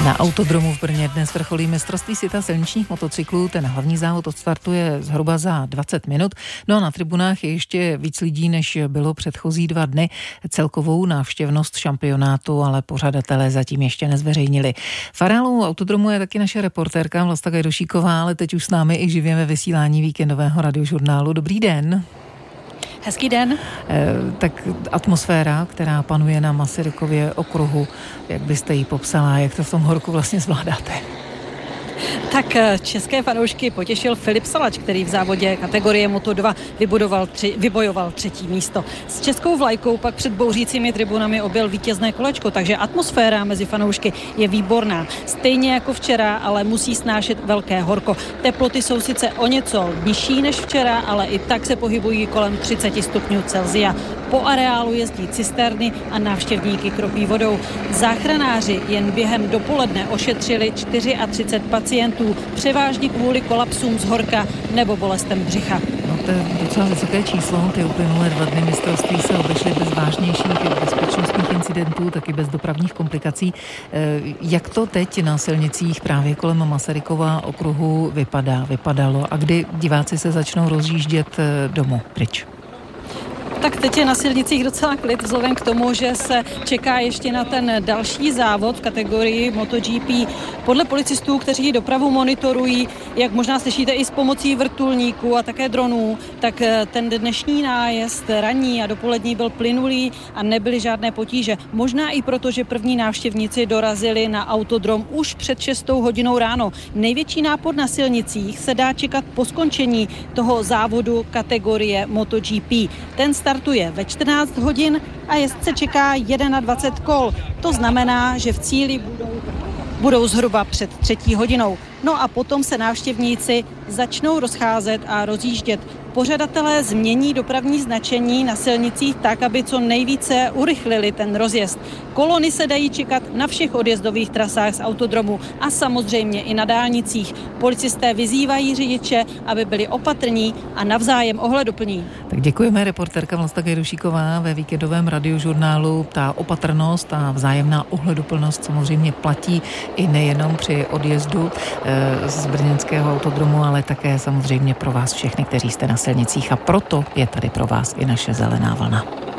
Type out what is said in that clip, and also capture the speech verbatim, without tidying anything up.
Na autodromu v Brně dnes vrcholí mistrovství světa silničních motocyklů. Ten hlavní závod odstartuje zhruba za dvacet minut. No a na tribunách je ještě víc lidí, než bylo předchozí dva dny. Celkovou návštěvnost šampionátu ale pořadatelé zatím ještě nezveřejnili. V areálu autodromu je taky naše reportérka Vlasta Gajdošíková, ale teď už s námi i živě ve vysílání víkendového radiožurnálu. Dobrý den. Hezký den. E, tak atmosféra, která panuje na Masarykově okruhu, jak byste ji popsala, jak to v tom horku vlastně zvládáte? Tak české fanoušky potěšil Filip Salač, který v závodě kategorie Moto dva vybudoval tři, vybojoval třetí místo. S českou vlajkou pak před bouřícími tribunami objel vítězné kolečko, takže atmosféra mezi fanoušky je výborná. Stejně jako včera, ale musí snášet velké horko. Teploty jsou sice o něco nižší než včera, ale i tak se pohybují kolem třicet stupňů Celsia. Po areálu jezdí cisterny a návštěvníky kropí vodou. Záchranáři jen během dopoledne ošetřili třicet čtyři pacientů, převážně kvůli kolapsům z horka nebo bolestem břicha. No to je docela vysoké číslo. Ty uplynulé dva dny mistrovství se obešly bez vážnějších bezpečnostních incidentů, taky bez dopravních komplikací. Jak to teď na silnicích právě kolem Masarykova okruhu vypadá, vypadalo a kdy diváci se začnou rozjíždět domů pryč? Tak teď je na silnicích docela klid vzhledem k tomu, že se čeká ještě na ten další závod v kategorii MotoGP. Podle policistů, kteří dopravu monitorují, jak možná slyšíte i s pomocí vrtulníků a také dronů, tak ten dnešní nájezd ranní a dopolední byl plynulý a nebyly žádné potíže. Možná i proto, že první návštěvníci dorazili na autodrom už před šestou hodinou ráno. Největší nápor na silnicích se dá čekat po skončení toho závodu kategorie MotoGP. Ten startuje ve čtrnáct hodin a jezdce čeká dvacet jedna kol. To znamená, že v cíli budou, budou zhruba před třetí hodinou. No a potom se návštěvníci začnou rozcházet a rozjíždět. Pořadatelé změní dopravní značení na silnicích tak, aby co nejvíce urychlili ten rozjezd. Kolony se dají čekat na všech odjezdových trasách z autodromu a samozřejmě i na dálnicích. Policisté vyzývají řidiče, aby byli opatrní a navzájem ohleduplní. Tak děkujeme, reportérka Vlasta Gajdošíková ve víkendovém radiožurnálu. Ta opatrnost a vzájemná ohleduplnost samozřejmě platí i nejenom při odjezdu z brněnského autodromu, ale také samozřejmě pro vás všechny, kteří jste na silnicích, a proto je tady pro vás i naše zelená vlna.